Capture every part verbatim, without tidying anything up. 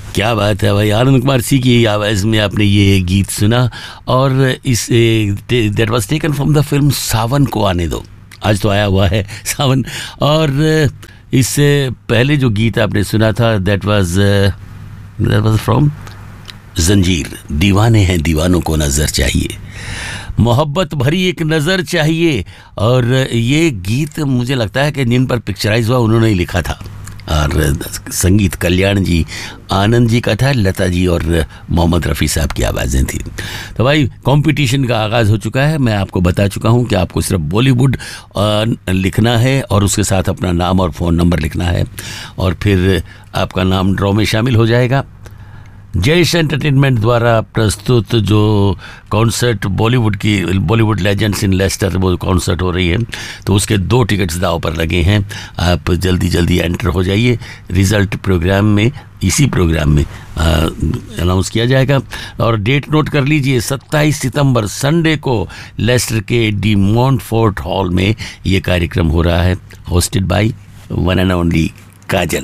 क्या बात है भाई, आनंद कुमार सिंह की आवाज़ में आपने ये गीत सुना और इस that was taken from the film सावन को आने दो। आज तो आया हुआ है सावन। और इससे पहले जो गीत आपने सुना था that was that was from जंजीर, दीवाने हैं दीवानों को नज़र चाहिए, मोहब्बत भरी एक नज़र चाहिए। और ये गीत मुझे लगता है कि जिन पर पिक्चराइज हुआ उन्होंने ही लिखा था और संगीत कल्याण जी, आनंद जी का था, लता जी और मोहम्मद रफ़ी साहब की आवाज़ें थी। तो भाई कंपटीशन का आगाज़ हो चुका है। मैं आपको बता चुका हूं कि आपको सिर्फ बॉलीवुड लिखना है और उसके साथ अपना नाम और फ़ोन नंबर लिखना है और फिर आपका नाम ड्रॉ में शामिल हो जाएगा। जयेश एंटरटेनमेंट द्वारा प्रस्तुत जो कॉन्सर्ट बॉलीवुड की बॉलीवुड लेजेंड्स इन लेस्टर वो कॉन्सर्ट हो रही है, तो उसके दो टिकट्स दाव पर लगे हैं। आप जल्दी जल्दी एंटर हो जाइए। रिज़ल्ट प्रोग्राम में, इसी प्रोग्राम में अनाउंस किया जाएगा। और डेट नोट कर लीजिए, सत्ताईस सितंबर संडे को लेस्टर के डी मॉन्टफोर्ट हॉल में ये कार्यक्रम हो रहा है, hosted by one and only काजल।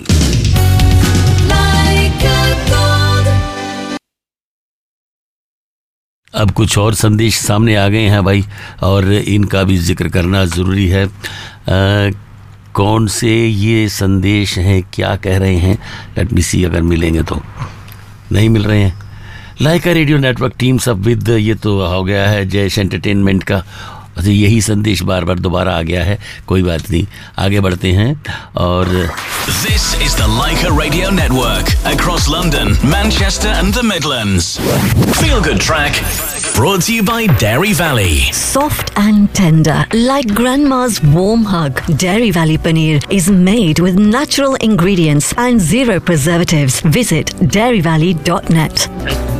अब कुछ और संदेश सामने आ गए हैं भाई, और इनका भी जिक्र करना ज़रूरी है। आ, कौन से ये संदेश हैं, क्या कह रहे हैं? लेट मी सी, अगर मिलेंगे तो। नहीं मिल रहे हैं। लाइका रेडियो नेटवर्क टीम सब विद, ये तो हो गया है जयेश एंटरटेनमेंट का। अच्छा, यही संदेश बार बार दोबारा आ गया है, कोई बात नहीं, आगे बढ़ते हैं। और This is the Laika Radio Network across London, Manchester and the Midlands. Feel Good Track brought to you by Dairy Valley. Soft and tender, like grandma's warm hug. Dairy Valley paneer is made with natural ingredients and zero preservatives. Visit dairy valley dot net.